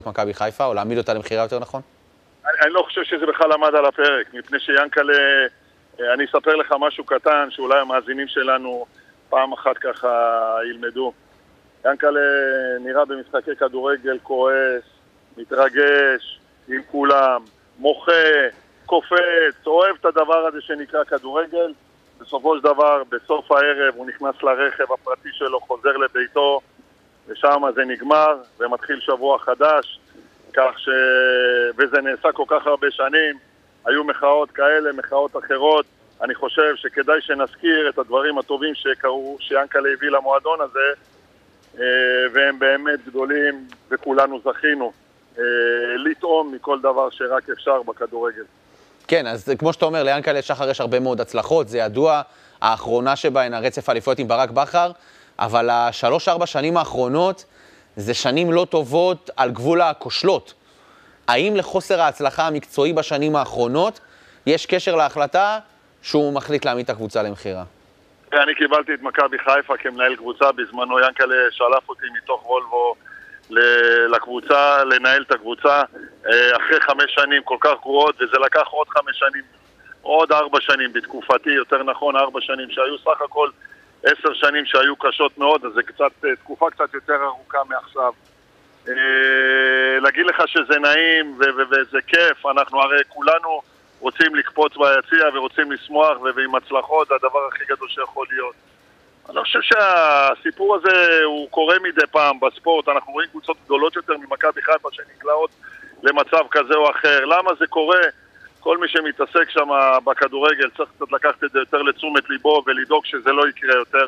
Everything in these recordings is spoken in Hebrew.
מכבי חיפה, או להעמיד אותה למחירה יותר נכון? אני לא חושב שזה בכלל עמד על הפרק, מפני שיאנקלה, אני אספר לך משהו קטן, שאולי המאזינים שלנו פעם אחת ככה ילמדו. יאנקלה נראה במשחקי כדורגל כועס, מתרגש עם כולם, מוחה, קופץ, אוהב את הדבר הזה שנקרא כדורגל. בסופו של דבר, בסוף הערב הוא נכנס לרכב הפרטי שלו, חוזר לביתו, ושם זה נגמר ומתחיל שבוע חדש. כך וזה נעשה כל כך הרבה שנים, היו מחאות כאלה, מחאות אחרות. אני חושב שכדאי שנזכיר את הדברים הטובים שקרו, שיאנקלה הביא למועדון הזה, והם באמת גדולים, וכולנו זכינו לטעום מכל דבר שרק אפשר בכדורגל. כן, אז כמו שאתה אומר, ליאנקלה שחר יש הרבה מאוד הצלחות, זה ידוע, האחרונה שבהן הרצף האליפויות עם ברק בכר, אבל 3-4 שנים האחרונות זה שנים לא טובות על גבול הכושלות. האם לחוסר ההצלחה המקצועי בשנים האחרונות יש קשר להחלטה שהוא מחליט להעמיד את הקבוצה למחירה? אני קיבלתי את מכבי חיפה כמנהל קבוצה, בזמנו יאנקלה שלף אותי מתוך וולבו לקבוצה, לנהל את הקבוצה אחרי 5 שנים כל כך גרועות, וזה לקח עוד 5 שנים, עוד 4 שנים בתקופתי, יותר נכון 4 שנים שהיו סך הכל 10 שנים שהיו קשות מאוד, אז זה תקופה קצת יותר ארוכה מעכשיו. להגיד לך שזה נעים וזה כיף, אנחנו הרי כולנו רוצים לקפוץ ביציע ורוצים לשמוח ועם הצלחות, זה הדבר הכי גדול שיכול להיות. אני חושב שהסיפור הזה הוא קורה מדי פעם בספורט, אנחנו רואים קבוצות גדולות יותר ממכבי חיפה שנקלעות למצב כזה או אחר. למה זה קורה? כל מי שמתעסק שם בכדורגל צריך קצת לקחת את זה יותר לתשומת ליבו ולדאוג שזה לא יקרה יותר.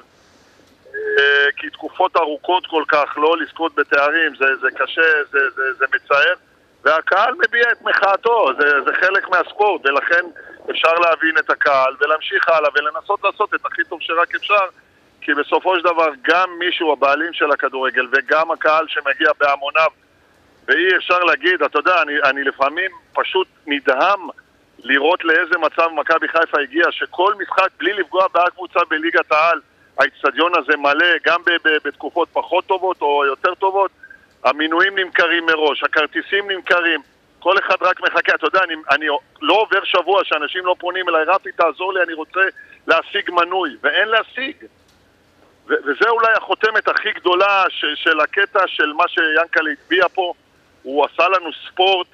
כי תקופות ארוכות כל כך, לא לזכות בתארים, זה קשה, זה מצער, והקהל מביע את מחאתו, זה חלק מהספורט, ולכן אפשר להבין את הקהל ולהמשיך הלאה ולנסות לעשות את הכי טוב שרק אפשר, כי בסופו של דבר גם מישהו, הבעלים של הכדורגל וגם הקהל שמגיע בהמוניו, ואי אפשר להגיד, אתה יודע, אני לפעמים פשוט נדהם לראות לאיזה מצב מכבי חיפה הגיע, שכל משחק בלי לפגוע בהקבוצה בליגת העל, האצטדיון הזה מלא, גם בתקופות פחות טובות או יותר טובות, המינויים נמכרים מראש, הכרטיסים נמכרים, כל אחד רק מחכה. אתה יודע, אני לא עובר שבוע שאנשים לא פונים אליי, רפי תעזור לי, אני רוצה להשיג מנוי, ואין להשיג. וזה אולי החותמת הכי גדולה של הקטע של מה שיאנקלה הטביע פה. הוא עשה לנו ספורט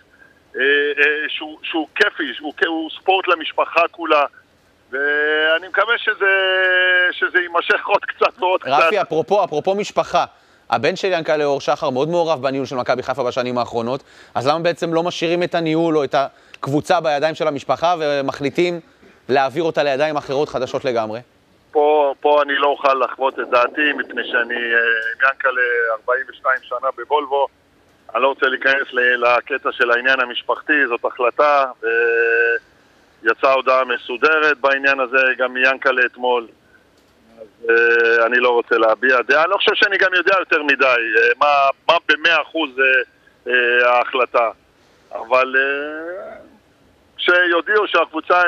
שהוא כיפי, הוא ספורט למשפחה כולה, ואני מקווה שזה יימשך עוד קצת ועוד קצת. רפי, אפרופו משפחה, הבן של יאנקלה אור שחר מאוד מעורב בניהול של מכבי חיפה בשנים האחרונות, אז למה בעצם לא משאירים את הניהול או את הקבוצה בידיים של המשפחה ומחליטים להעביר אותה לידיים אחרות חדשות לגמרי? פה אני לא אוכל לחוות את דעתי, מפני שאני יאנקלה 42 שנה בוולבו, אני לא רוצה להיכנס לקטע של העניין המשפחתי, זאת החלטה, ויצאה הודעה מסודרת בעניין הזה, גם מיאנקלה אתמול. אז אני לא רוצה להביע דעה, אני לא חושב שאני גם יודע יותר מדי, מה ב100% ההחלטה. אבל כשיודיעו שהקבוצה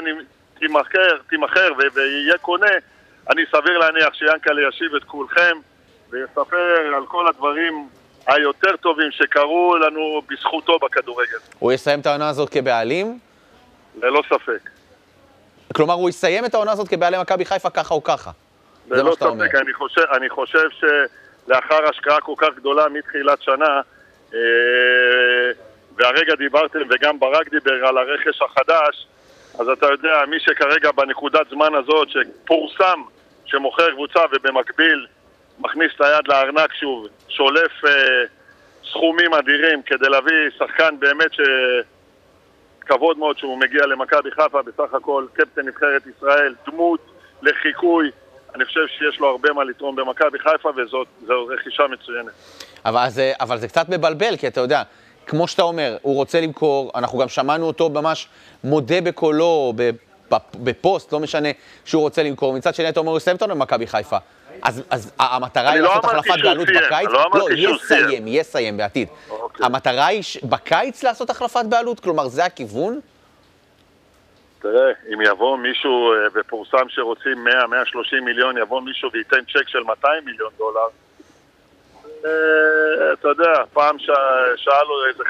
תימכר ויהיה קונה, אני סביר להניח שיאנקלה ישיב את כולכם, ויספר על כל הדברים היותר טובים שקרו לנו בזכותו בכדורגל. הוא יסיים את העונה הזאת כבעלים? ללא ספק. כלומר, הוא יסיים את העונה הזאת כבעלים מכבי חיפה ככה או ככה? ללא ספק. אני חושב שלאחר השקעה כל כך גדולה מתחילת שנה, והרגע דיברתם וגם ברק דיבר על הרכש החדש, אז אתה יודע, מי שכרגע בנקודת זמן הזאת שפורסם שמוכר קבוצה ובמקביל מכניס את היד לארנק שוב, שולף סכומים אדירים כדי להביא שחקן באמת שכבוד מאוד שהוא מגיע למכבי חיפה, בסך הכל קפטן נבחרת ישראל, דמות לחיקוי, אני חושב שיש לו הרבה מה לתרום במכבי חיפה, וזו רכישה מצוינת. אבל זה קצת מבלבל, כי אתה יודע, כמו שאתה אומר, הוא רוצה למכור, אנחנו גם שמענו אותו ממש מודה בקולו, בפוסט, לא משנה שהוא רוצה למכור. מצד שני, אתה אומר, הוא יסיים אותנו במכבי חיפה. אז המטרה היא לעשות החלפת בעלות בקיץ? לא, יסיים בעתיד. המטרה היא בקיץ לעשות החלפת בעלות? כלומר, זה הכיוון? תראה, אם יבוא מישהו ופורסם שרוצים 100-130 מיליון, יבוא מישהו וייתן צ'ק של $200 מיליון, אתה יודע, פעם שאלו איזה